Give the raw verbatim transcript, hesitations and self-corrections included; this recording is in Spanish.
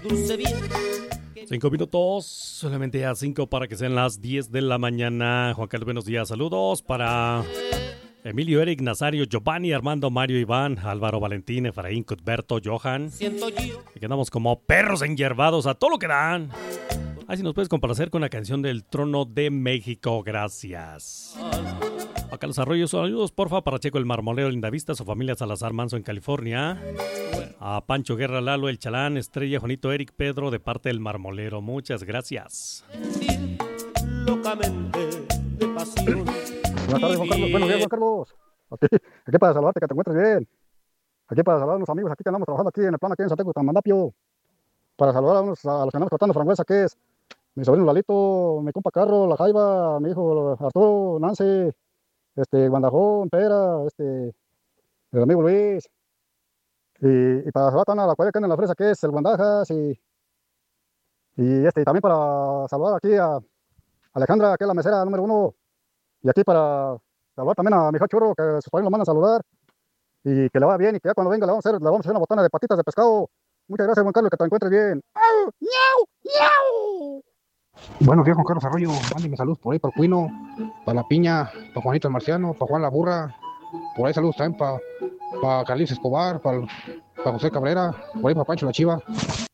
Cinco minutos, solamente a cinco para que sean las diez de la mañana. Juan Carlos, buenos días, saludos para Emilio, Eric, Nazario, Giovanni, Armando, Mario, Iván, Álvaro, Valentín, Efraín, Cuthberto, Johan. Y quedamos como perros enhiervados a todo lo que dan. Así nos puedes complacer con la canción del Trono de México, gracias. A Carlos Arroyo, saludos porfa para Checo el Marmolero, Lindavista, su familia Salazar Manso en California. A Pancho Guerra, Lalo, El Chalán, Estrella, Juanito, Eric, Pedro, de parte del Marmolero, muchas gracias. Locamente de pasión. Buenas tardes, Juan Carlos. Buenos días, Juan Carlos. Aquí, aquí para saludarte, que te encuentres bien. Aquí para saludar a unos amigos aquí que andamos trabajando aquí en el plan, aquí en Zateco, Tamandapio. Para saludar a, unos, a los que andamos cortando frangüesa, que es mi sobrino Lalito, mi compa Carlos, La Jaiba, mi hijo Arturo, Nancy, este, Guandajón, Pera, este, el amigo Luis. Y, y para saludar a la cuadra que anda en la fresa, que es el Guandajas. Y, y este, también para saludar aquí a Alejandra, que es la mesera número uno. Y aquí para saludar también a mi hijo Churro, que sus padres lo mandan a saludar. Y que le vaya bien y que ya cuando venga le vamos a hacer, le vamos a hacer una botana de patitas de pescado. Muchas gracias, Juan Carlos, que te encuentres bien. ¡Au! ¡Miau! ¡Miau! Buenos días, Juan Carlos Arroyo. Mándeme saludos por ahí, por Cuino, para La Piña, para Juanito el Marciano, para Juan la Burra. Por ahí saludos también para, para Carlitos Escobar, para, para José Cabrera, por ahí para Pancho la Chiva.